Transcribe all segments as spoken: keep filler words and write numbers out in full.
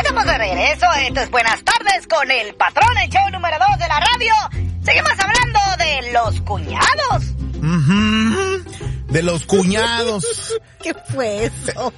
Estamos de regreso, esto es Buenas Tardes con el patrón, el show número dos de la radio. Seguimos hablando de los cuñados. Uh-huh. De los cuñados. ¿Qué fue eso?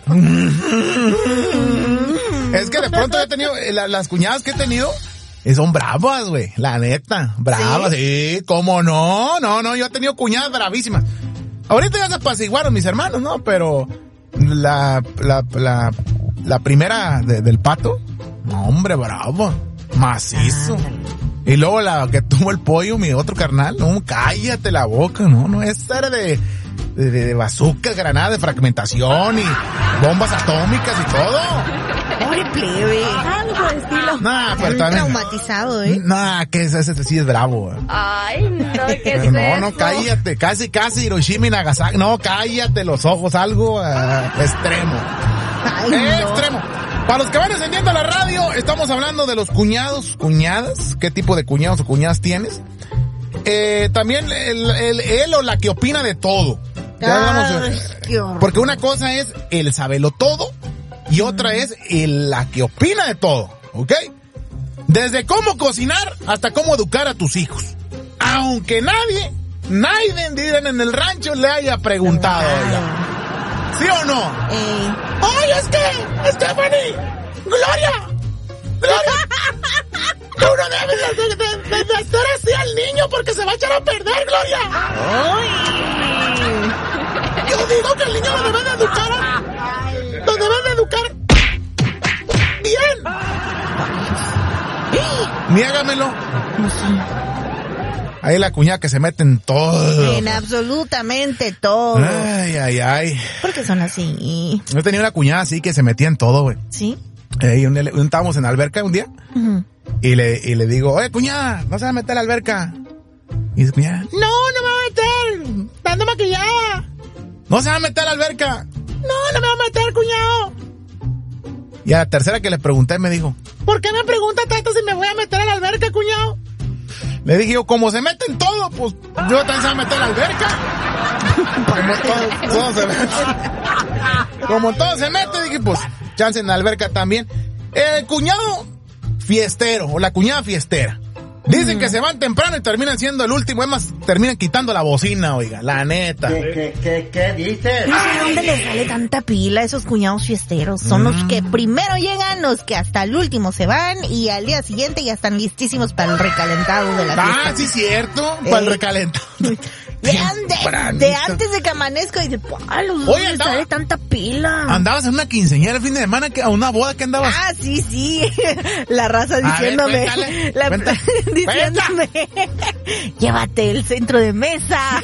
Es que de pronto he tenido, la, las cuñadas que he tenido son bravas, güey, la neta, bravas, sí, sí, cómo no, no, no, yo he tenido cuñadas bravísimas. Ahorita ya se apaciguaron mis hermanos, ¿no? Pero la, la, la, la primera de, del pato, no, hombre, bravo, macizo. Ah, y luego la que tuvo el pollo, mi otro carnal, no, cállate la boca, no, no, esa era de, de, de bazooka, granada de fragmentación y bombas atómicas y todo. Pobre plebe, algo de estilo. Nah, pero también traumatizado, ¿eh? Nah, que ese, ese sí es bravo, güey. Ay, no, ¿qué es no, eso? no, cállate, casi, casi Hiroshima y Nagasaki, no, cállate los ojos, algo uh, extremo. Ay, eh, no. Extremo. Para los que van encendiendo la radio, estamos hablando de los cuñados, cuñadas, qué tipo de cuñados o cuñadas tienes. Eh, también el, el, él o la que opina de todo. Ya hablamos, eh, porque una cosa es el sabelo todo y otra mm. es el, la que opina de todo, ¿ok? Desde cómo cocinar hasta cómo educar a tus hijos. Aunque nadie, nadie dirán en el rancho le haya preguntado. ¿Sí o no? Eh. ¡Ay, es que, Stephanie! ¡Gloria! ¡Gloria! Tú no debes de, de, de, de hacer así al niño porque se va a echar a perder, Gloria. ¡Ay! Yo digo que el niño lo debe de educar. Lo debe de educar bien. Niégamelo. Ahí la cuñada que se mete en todo. En absolutamente todo. Ay, ay, ay. ¿Por qué son así? Yo tenía una cuñada así que se metía en todo, güey. ¿Sí? Eh, y un, un, estábamos en la alberca un día. Uh-huh. Y le, y le digo, oye, cuñada, ¿no se va a meter a la alberca? Y dice, cuñada, no, no me va a meter. Dando maquillada. ¿No se va a meter a la alberca? No, no me va a meter, cuñado. Y a la tercera que le pregunté me dijo, ¿por qué me pregunta tanto si me voy a meter a la alberca, cuñado? Le dije yo, como se mete en todo, pues yo también se va a meter a la alberca. Como todo, todo se mete. Como todo se mete, dije, pues, chance en la alberca también. El cuñado fiestero, o la cuñada fiestera. Dicen mm. que se van temprano y terminan siendo el último, es más, terminan quitando la bocina, oiga, la neta. ¿Qué, qué, qué, qué dices? No sé de dónde les sale tanta pila a esos cuñados fiesteros. Son mm. los que primero llegan, los que hasta el último se van y al día siguiente ya están listísimos para el recalentado de la fiesta. Ah, sí, cierto, eh. para el recalentado. De antes, de antes de que amanezca y de palos, Oye, ¿dónde sale tanta pila? Andabas en una quinceañera el fin de semana, que a una boda que andabas. Ah, sí, sí. La raza diciéndome, a ver, cuéntale, la, cuenta, diciéndome, llévate el centro de mesa.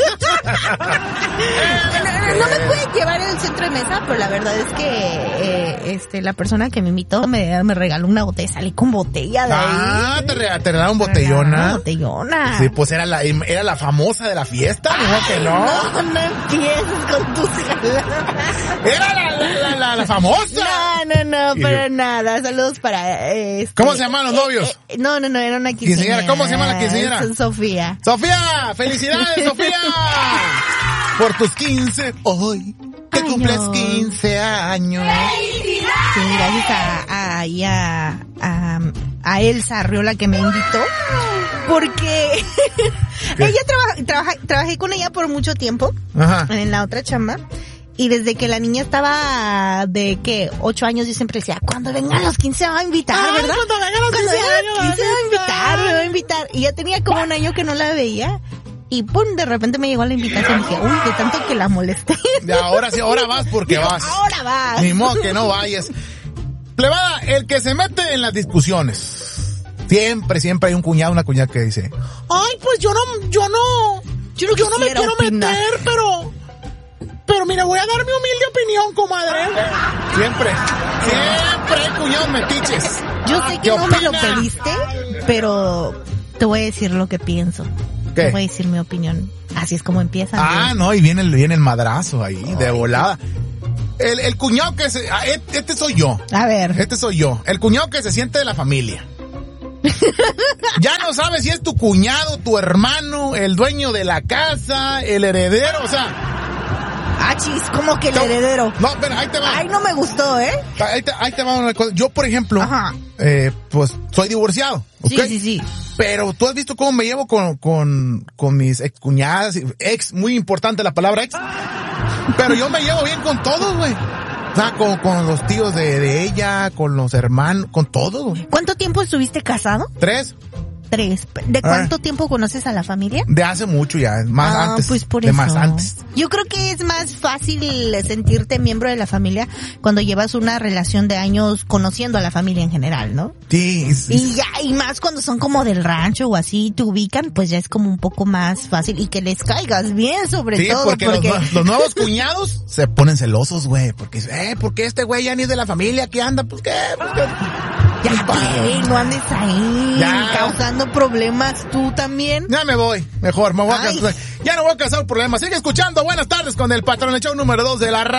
no, no, no me pueden llevar el centro de mesa, pero la verdad es que eh, este la persona que me invitó me, me regaló una botella, salí con botella de ahí. Ah, te, re, te regalaron botellona. Una botellona. Sí, pues era la, era la famosa de la fiesta, ¿no? Que no. No, no empieces con tus Era la, la, la, la, la famosa. No, no, no, para yo... nada. Saludos para este... ¿Cómo se llaman los novios? Eh, eh, no, no, no, era una quinceañera. ¿Cómo se llama la quinceañera? Sofía. Sofía, felicidades, Sofía. Por tus quince hoy. Que años. Cumples quince años. Sí, gracias a, a, a, a, a Elsa Arriola que me invitó. Porque ella trabaja, trabaja, trabajé con ella por mucho tiempo. Ajá. En la otra chamba. Y desde que la niña estaba de, ¿qué? Ocho años, yo siempre decía, cuando vengan los quince me va a invitar, Ay, ¿verdad? Cuando vengan los cuando quince años, los quince me va a invitar, me va a invitar. Y ya tenía como un año que no la veía. Y pum, de repente me llegó la invitación y dije, uy, de tanto que la molesté. Y ahora sí, ahora vas porque Digo, vas. Ahora vas. Ni modo que no vayas. Plebada, el que se mete en las discusiones. Siempre, siempre hay un cuñado, una cuñada que dice, ay, pues yo no, yo no, yo no, yo no me quiero opinar. meter, pero, pero mira, voy a dar mi humilde opinión, comadre. Siempre, siempre hay cuñados metiches. Yo sé que no me lo pediste, pero te voy a decir lo que pienso. ¿Qué? Te voy a decir mi opinión. Así es como empiezan. Ah, no, y viene el, viene el madrazo ahí, ay, de volada. El, el cuñado que se, este soy yo. A ver. Este soy yo. El cuñado que se siente de la familia. Ya no sabes si es tu cuñado, tu hermano, el dueño de la casa, el heredero, o sea, Ah, chis, como que el No, heredero. No, espera, ahí te va. Ay, no me gustó, ¿eh? Ahí te, ahí te va una cosa. Yo, por ejemplo, Ajá. eh, pues soy divorciado, ¿ok? Sí, sí, sí. Pero tú has visto cómo me llevo con, con, con mis excuñadas, ex, muy importante la palabra ex. Pero yo me llevo bien con todos, güey. O sea, con, con los tíos de, de ella, con los hermanos, con todos, güey. ¿Cuánto tiempo estuviste casado? Tres, Tres. ¿De cuánto tiempo conoces a la familia? de hace mucho ya, más ah, antes. pues por de eso. más antes. Yo creo que es más fácil sentirte miembro de la familia cuando llevas una relación de años conociendo a la familia en general, ¿no? Sí. es- Y ya, y más cuando son como del rancho o así, te ubican, pues ya es como un poco más fácil y que les caigas bien sobre Sí, todo. porque, porque Los, los nuevos cuñados se ponen celosos, güey. Porque, eh, porque este güey ya ni es de la familia, ¿qué anda? Pues qué, pues qué. ya que no andes ahí Ya. causando problemas tú también. Ya me voy, mejor, me voy a Ay. casar. Ya no voy a causar problemas. Sigue escuchando, buenas tardes con el patrón, el show número dos de la radio.